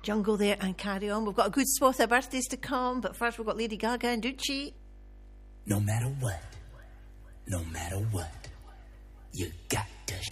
jungle there and carry on. We've got a good swath of birthdays to come, but first we've got Lady Gaga and Ducci. No matter what, you got to